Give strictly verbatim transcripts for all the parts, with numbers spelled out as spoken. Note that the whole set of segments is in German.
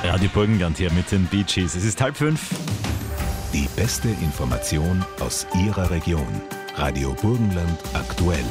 Radio Burgenland hier mit den Bee Gees. Es ist halb fünf. Die beste Information aus Ihrer Region. Radio Burgenland aktuell.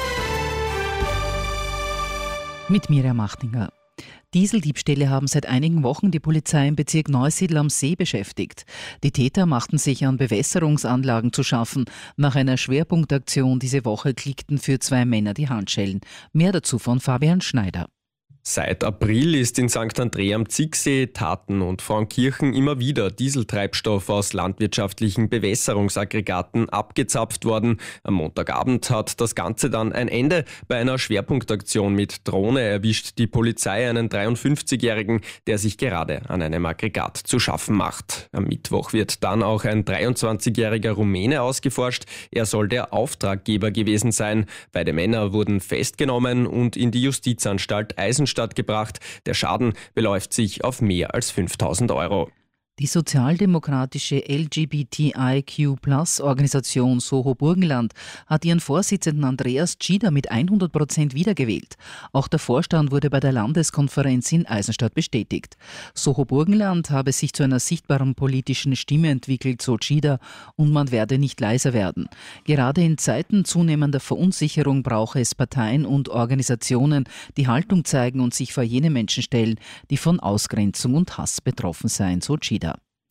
Mit Miriam Achtinger. Dieseldiebstähle haben seit einigen Wochen die Polizei im Bezirk Neusiedl am See beschäftigt. Die Täter machten sich an Bewässerungsanlagen zu schaffen. Nach einer Schwerpunktaktion diese Woche klickten für zwei Männer die Handschellen. Mehr dazu von Fabian Schneider. Seit April ist in Sankt Andrä am Zicksee, Taten und Frauenkirchen immer wieder Dieseltreibstoff aus landwirtschaftlichen Bewässerungsaggregaten abgezapft worden. Am Montagabend hat das Ganze dann ein Ende. Bei einer Schwerpunktaktion mit Drohne erwischt die Polizei einen dreiundfünfzigjährigen, der sich gerade an einem Aggregat zu schaffen macht. Am Mittwoch wird dann auch ein dreiundzwanzigjähriger Rumäne ausgeforscht. Er soll der Auftraggeber gewesen sein. Beide Männer wurden festgenommen und in die Justizanstalt Eisenstadt gebracht. Der Schaden beläuft sich auf mehr als fünftausend Euro. Die sozialdemokratische L G B T I Q Plus Organisation Soho Burgenland hat ihren Vorsitzenden Andreas Tschida mit hundert Prozent wiedergewählt. Auch der Vorstand wurde bei der Landeskonferenz in Eisenstadt bestätigt. Soho Burgenland habe sich zu einer sichtbaren politischen Stimme entwickelt, so Tschida, und man werde nicht leiser werden. Gerade in Zeiten zunehmender Verunsicherung brauche es Parteien und Organisationen, die Haltung zeigen und sich vor jene Menschen stellen, die von Ausgrenzung und Hass betroffen seien, so Tschida.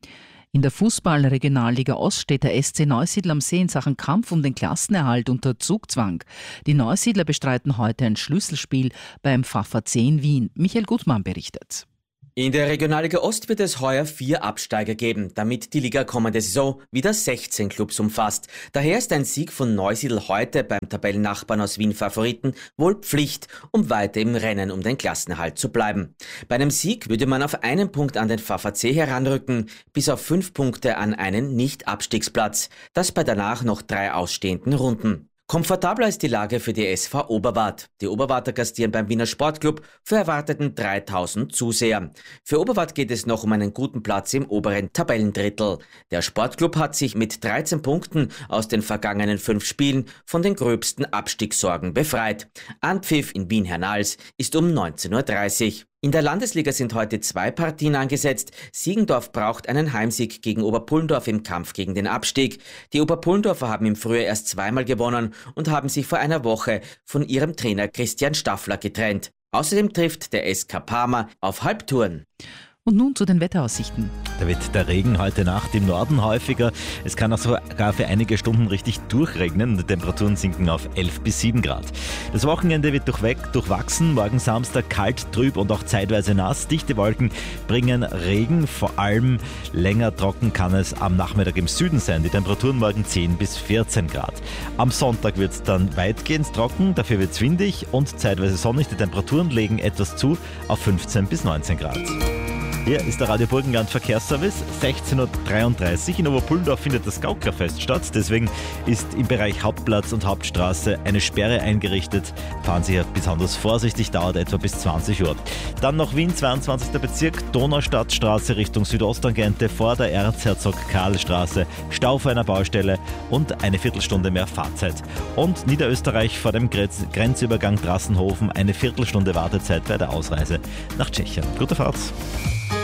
In der Fußball-Regionalliga Ost steht der S C Neusiedl am See in Sachen Kampf um den Klassenerhalt unter Zugzwang. Die Neusiedler bestreiten heute ein Schlüsselspiel beim V V C in Wien. Michael Gutmann berichtet. In der Regionalliga Ost wird es heuer vier Absteiger geben, damit die Liga kommende Saison wieder sechzehn Clubs umfasst. Daher ist ein Sieg von Neusiedl heute beim Tabellennachbarn aus Wien Favoriten wohl Pflicht, um weiter im Rennen um den Klassenerhalt zu bleiben. Bei einem Sieg würde man auf einen Punkt an den V V C heranrücken, bis auf fünf Punkte an einen Nicht-Abstiegsplatz. Das bei danach noch drei ausstehenden Runden. Komfortabler ist die Lage für die S V Oberwart. Die Oberwarter gastieren beim Wiener Sportclub für erwarteten dreitausend Zuseher. Für Oberwart geht es noch um einen guten Platz im oberen Tabellendrittel. Der Sportclub hat sich mit dreizehn Punkten aus den vergangenen fünf Spielen von den gröbsten Abstiegssorgen befreit. Anpfiff in Wien-Hernals ist um neunzehn Uhr dreißig. In der Landesliga sind heute zwei Partien angesetzt. Siegendorf braucht einen Heimsieg gegen Oberpullendorf im Kampf gegen den Abstieg. Die Oberpullendorfer haben im Frühjahr erst zweimal gewonnen und haben sich vor einer Woche von ihrem Trainer Christian Staffler getrennt. Außerdem trifft der S K Parma auf Halbtouren. Und nun zu den Wetteraussichten. Da wird der Regen heute Nacht im Norden häufiger. Es kann auch sogar für einige Stunden richtig durchregnen. Die Temperaturen sinken auf elf bis sieben Grad. Das Wochenende wird durchweg, durchwachsen. Morgen Samstag kalt, trüb und auch zeitweise nass. Dichte Wolken bringen Regen. Vor allem länger trocken kann es am Nachmittag im Süden sein. Die Temperaturen morgen zehn bis vierzehn Grad. Am Sonntag wird es dann weitgehend trocken. Dafür wird es windig und zeitweise sonnig. Die Temperaturen legen etwas zu auf fünfzehn bis neunzehn Grad. Hier ist der Radio Burgenland Verkehrsservice, sechzehn Uhr dreiunddreißig. In Oberpullendorf findet das Gaukerfest statt. Deswegen ist im Bereich Hauptplatz und Hauptstraße eine Sperre eingerichtet. Fahren Sie hier besonders vorsichtig, dauert etwa bis zwanzig Uhr. Dann noch Wien, zweiundzwanzigster Bezirk, Donaustadtstraße Richtung Südosttangente vor der Erzherzog-Karl-Straße. Stau vor einer Baustelle und eine Viertelstunde mehr Fahrzeit. Und Niederösterreich vor dem Grenz- Grenzübergang Drassenhofen eine Viertelstunde Wartezeit bei der Ausreise nach Tschechien. Gute Fahrt!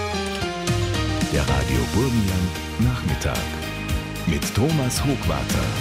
Der Radio Burgenland Nachmittag mit Thomas Hochwarter.